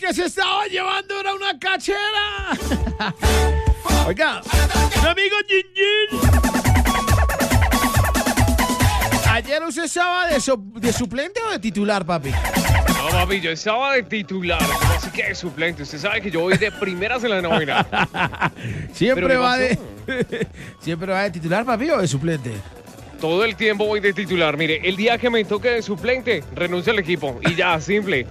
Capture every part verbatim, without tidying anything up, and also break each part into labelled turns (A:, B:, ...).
A: que se estaba llevando era una cachera. Oiga, mi amigo Gin Gin. ¿Ayer usted estaba de, so, de suplente o de titular, papi?
B: No, papi, yo estaba de titular, ¿cómo así que de suplente? Usted sabe que yo voy de primeras en la nómina.
A: Siempre va de... ¿Siempre va de titular, papi, o de suplente?
B: Todo el tiempo voy de titular. Mire, el día que me toque de suplente, renuncio al equipo. Y ya, simple.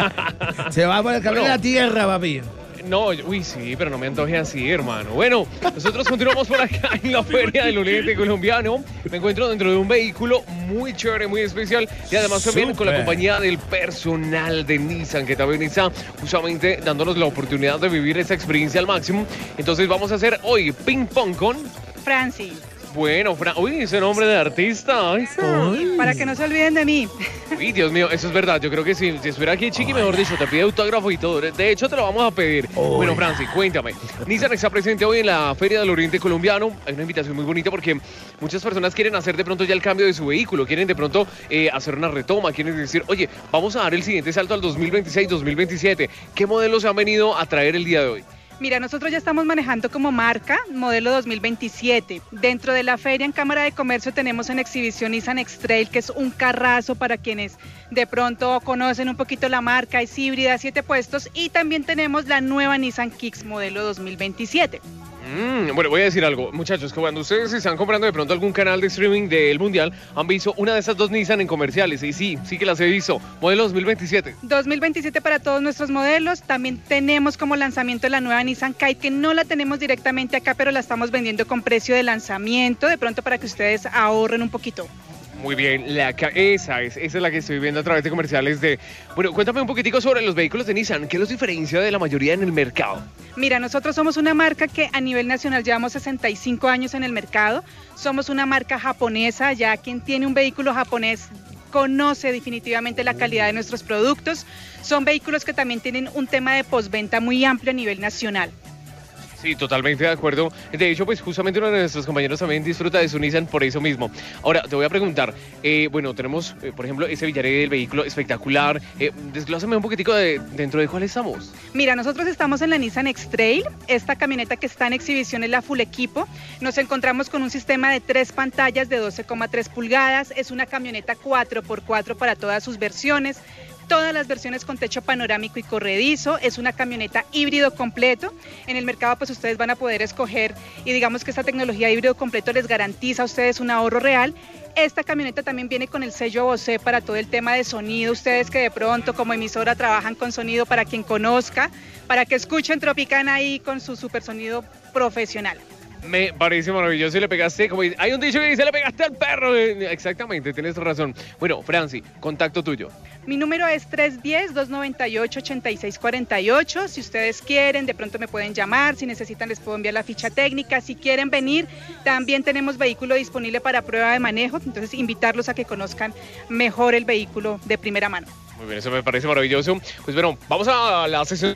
A: Se va por el camino de la tierra, papi.
B: No, uy, sí, pero no me antoje así, hermano. Bueno, nosotros continuamos por acá en la Feria del Oriente Colombiano. Me encuentro dentro de un vehículo muy chévere, muy especial. Y además también con la compañía del personal de Nissan, que también está justamente dándonos la oportunidad de vivir esa experiencia al máximo. Entonces vamos a hacer hoy ping pong con...
C: Franci.
B: Bueno, Fran... Uy, ese nombre de artista. Ay,
C: sí, para que no se olviden de mí.
B: Uy, Dios mío, eso es verdad. Yo creo que si, si estuviera aquí, Chiqui, mejor dicho, te pide autógrafo y todo. De hecho, te lo vamos a pedir. Oh, bueno, Franci, cuéntame. Nissan está presente hoy en la Feria del Oriente Colombiano. Hay una invitación muy bonita porque muchas personas quieren hacer de pronto ya el cambio de su vehículo. Quieren de pronto eh, hacer una retoma. Quieren decir, oye, vamos a dar el siguiente salto al dos mil veintiséis, dos mil veintisiete. ¿Qué modelos han venido a traer el día de hoy?
C: Mira, nosotros ya estamos manejando como marca modelo dos mil veintisiete. Dentro de la feria en Cámara de Comercio tenemos en exhibición Nissan X-Trail, que es un carrazo para quienes de pronto conocen un poquito la marca, es híbrida, siete puestos. Y también tenemos la nueva Nissan Kicks modelo dos mil veintisiete.
B: Mm, bueno, voy a decir algo, muchachos, que cuando ustedes están comprando de pronto algún canal de streaming del Mundial, han visto una de esas dos Nissan en comerciales, y sí, sí que las he visto, modelo dos mil veintisiete.
C: dos mil veintisiete para todos nuestros modelos. También tenemos como lanzamiento la nueva Nissan Kite, que no la tenemos directamente acá, pero la estamos vendiendo con precio de lanzamiento, de pronto para que ustedes ahorren un poquito.
B: Muy bien, la, esa, es, esa es la que estoy viendo a través de comerciales de... Bueno, cuéntame un poquitico sobre los vehículos de Nissan. ¿Qué los diferencia de la mayoría en el mercado?
C: Mira, nosotros somos una marca que a nivel nacional llevamos sesenta y cinco años en el mercado. Somos una marca japonesa, ya quien tiene un vehículo japonés conoce definitivamente la calidad de nuestros productos. Son vehículos que también tienen un tema de postventa muy amplio a nivel nacional.
B: Sí, totalmente de acuerdo. De hecho, pues justamente uno de nuestros compañeros también disfruta de su Nissan por eso mismo. Ahora, te voy a preguntar, eh, bueno, tenemos, eh, por ejemplo, ese Villaré del vehículo espectacular. Eh, desglósame un poquitico de dentro de cuál estamos.
C: Mira, nosotros estamos en la Nissan X-Trail. Esta camioneta que está en exhibición es la Full Equipo. Nos encontramos con un sistema de tres pantallas de doce coma tres pulgadas. Es una camioneta cuatro por cuatro para todas sus versiones. Todas las versiones con techo panorámico y corredizo. Es una camioneta híbrido completo. En el mercado pues ustedes van a poder escoger y digamos que esta tecnología híbrido completo les garantiza a ustedes un ahorro real. Esta camioneta también viene con el sello Bose para todo el tema de sonido. Ustedes que de pronto como emisora trabajan con sonido, para quien conozca, para que escuchen Tropicana ahí con su super sonido profesional.
B: Me parece maravilloso y le pegaste, como dice, hay un dicho que dice, le pegaste al perro. Exactamente, tienes razón. Bueno, Franci, contacto tuyo.
C: Mi número es tres uno cero, dos nueve ocho, ocho seis cuatro ocho. Si ustedes quieren, de pronto me pueden llamar. Si necesitan, les puedo enviar la ficha técnica. Si quieren venir, también tenemos vehículo disponible para prueba de manejo. Entonces, invitarlos a que conozcan mejor el vehículo de primera mano.
B: Muy bien, eso me parece maravilloso. Pues bueno, vamos a la sesión.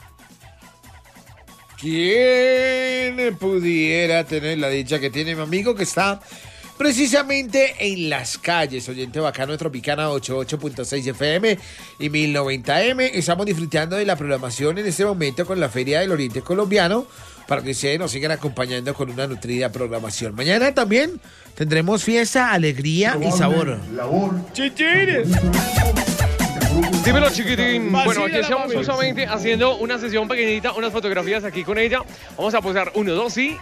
A: ¿Quién pudiera tener la dicha que tiene mi amigo que está precisamente en las calles? Oyente bacano de Tropicana ochenta y ocho punto seis F M y mil noventa M. Estamos disfrutando de la programación en este momento con la Feria del Oriente Colombiano para que ustedes nos sigan acompañando con una nutrida programación. Mañana también tendremos fiesta, alegría y sabor. ¡Chichines!
B: Dímelo, chiquitín. Bueno, aquí estamos justamente haciendo una sesión pequeñita, unas fotografías aquí con ella. Vamos a posar uno, dos y...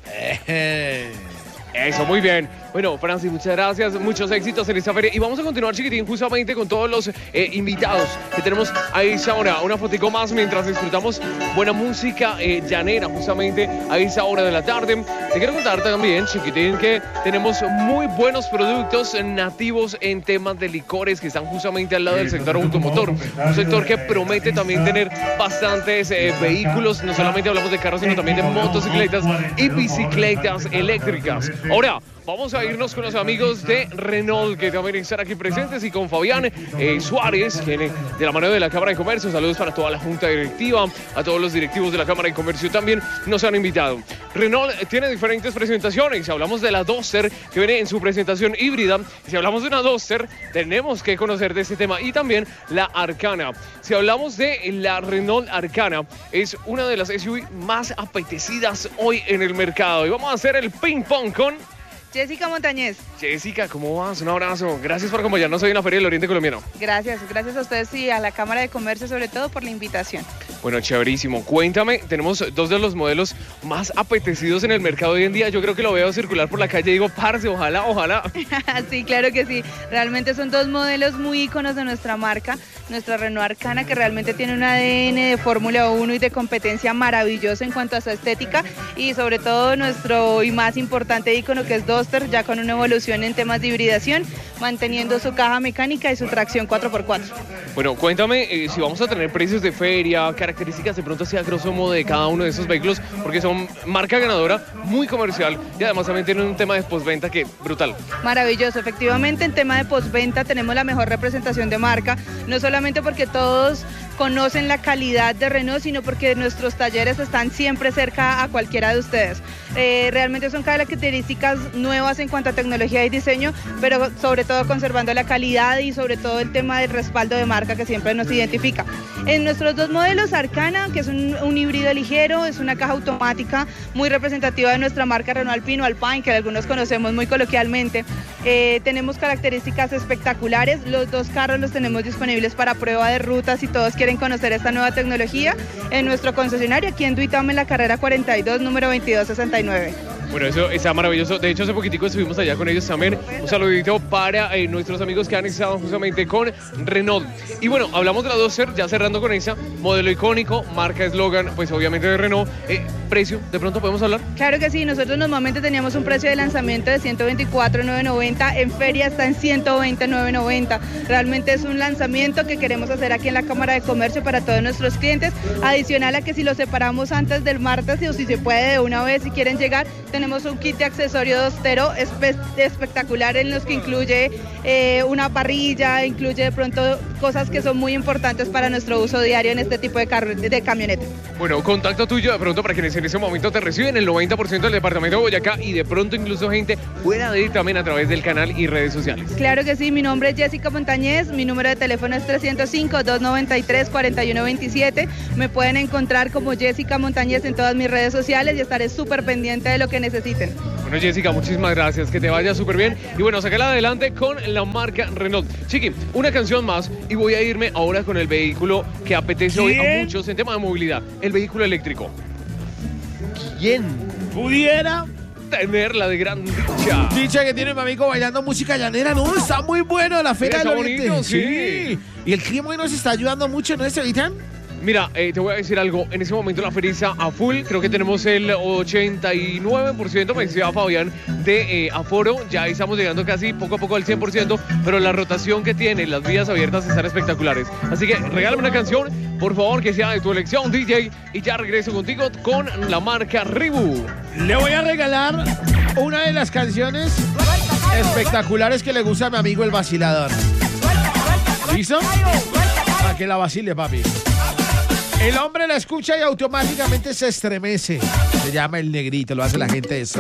B: Eso, muy bien. Bueno, Franci, muchas gracias, muchos éxitos en esta feria. Y vamos a continuar, chiquitín, justamente con todos los eh, invitados que tenemos a esa hora. Una fotico más mientras disfrutamos buena música eh, llanera, justamente a esa hora de la tarde. Te quiero contar también, chiquitín, que tenemos muy buenos productos nativos en temas de licores que están justamente al lado del sector automotor. Un sector que promete también tener bastantes eh, vehículos. No solamente hablamos de carros, sino también de motocicletas y bicicletas eléctricas. Ahora, vamos a irnos con los amigos de Renault, que también están aquí presentes, y con Fabián eh, Suárez, que de la mano de la Cámara de Comercio. Saludos para toda la junta directiva, a todos los directivos de la Cámara de Comercio también nos han invitado. Renault tiene diferentes presentaciones. Si hablamos de la Duster, que viene en su presentación híbrida, si hablamos de una Duster, tenemos que conocer de este tema, y también la Arcana. Si hablamos de la Renault Arcana, es una de las S U V más apetecidas hoy en el mercado. Y vamos a hacer el ping pong con
D: Jessica Montañez.
B: Jessica, ¿cómo vas? Un abrazo. Gracias por acompañarnos hoy en la Feria del Oriente Colombiano.
D: Gracias, gracias a ustedes y a la Cámara de Comercio sobre todo por la invitación.
B: Bueno, chéverísimo. Cuéntame, tenemos dos de los modelos más apetecidos en el mercado hoy en día. Yo creo que lo veo circular por la calle y digo, parce, ojalá, ojalá.
D: Sí, claro que sí. Realmente son dos modelos muy íconos de nuestra marca. Nuestra Renault Arcana, que realmente tiene un A D N de Fórmula uno y de competencia maravilloso en cuanto a su estética, y sobre todo nuestro y más importante ícono, que es Duster, ya con una evolución en temas de hibridación, manteniendo su caja mecánica y su tracción cuatro por cuatro.
B: Bueno, cuéntame eh, si vamos a tener precios de feria, características de pronto así a grosso modo de cada uno de esos vehículos, porque son marca ganadora, muy comercial, y además también tienen un tema de postventa que brutal.
D: Maravilloso, efectivamente en tema de postventa tenemos la mejor representación de marca, no solamente porque todos conocen la calidad de Renault, sino porque nuestros talleres están siempre cerca a cualquiera de ustedes. Eh, realmente son características nuevas en cuanto a tecnología y diseño, pero sobre todo conservando la calidad y sobre todo el tema del respaldo de marca que siempre nos identifica. En nuestros dos modelos, Arcana, que es un, un híbrido ligero, es una caja automática muy representativa de nuestra marca Renault Alpine o Alpine, que algunos conocemos muy coloquialmente. Eh, tenemos características espectaculares, los dos carros los tenemos disponibles para prueba de rutas y todos quieren conocer esta nueva tecnología en nuestro concesionario aquí en Duitama, en la carrera cuarenta y dos, número veintidós sesenta y nueve.
B: Bueno, eso está maravilloso. De hecho, hace poquitico estuvimos allá con ellos también. Un saludito para eh, nuestros amigos que han estado justamente con Renault. Y bueno, hablamos de la Duster, ya cerrando con esa, modelo icónico, marca eslogan, pues obviamente de Renault. Eh, precio, ¿de pronto podemos hablar?
D: Claro que sí, nosotros normalmente teníamos un precio de lanzamiento de ciento veinticuatro mil novecientos noventa, en feria está en ciento veinte mil novecientos noventa. Realmente es un lanzamiento que queremos hacer aquí en la Cámara de Comercio para todos nuestros clientes, adicional a que si lo separamos antes del martes o si se puede de una vez, si quieren llegar, tenemos un kit de accesorio Dustero espe espectacular en los que incluye eh, una parrilla, incluye de pronto cosas que son muy importantes para nuestro uso diario en este tipo de, de camioneta.
B: Bueno, contacto tuyo de pronto para quienes en ese momento te reciben, el noventa por ciento del departamento de Boyacá, y de pronto incluso gente fuera de ahí también a través del canal y redes sociales.
D: Claro que sí, mi nombre es Jessica Montañez, mi número de teléfono es trescientos cinco, doscientos noventa y tres, cuarenta y uno veintisiete. Me pueden encontrar como Jessica Montañez en todas mis redes sociales y estaré súper pendiente de lo que necesiten.
B: Bueno, Jessica, muchísimas gracias, que te vaya súper bien. Y bueno, sácala adelante con la marca Renault. Chiqui, una canción más y voy a irme ahora con el vehículo que apetece hoy a muchos en tema de movilidad, el vehículo eléctrico.
A: ¿Quién pudiera
B: tener la de gran dicha?
A: Dicha que tiene mi amigo bailando música llanera, ¿no? Está muy bueno la Feria
B: Está
A: del Oriente.
B: bonito, sí.
A: Y el clima hoy nos está ayudando mucho, ¿no, Esteban?
B: Mira, eh, te voy a decir algo, en ese momento la feria está a full, creo que tenemos el ochenta y nueve por ciento, me decía Fabián, de eh, aforo, ya estamos llegando casi poco a poco al cien por ciento, pero la rotación que tiene, las vías abiertas están espectaculares. Así que regálame una canción, por favor, que sea de tu elección, D J, y ya regreso contigo con la marca Rebu.
A: Le voy a regalar una de las canciones espectaculares que le gusta a mi amigo el vacilador. ¿Listo? Para que la vacile, papi. El hombre la escucha y automáticamente se estremece. Se llama El Negrito, lo hace la gente de eso.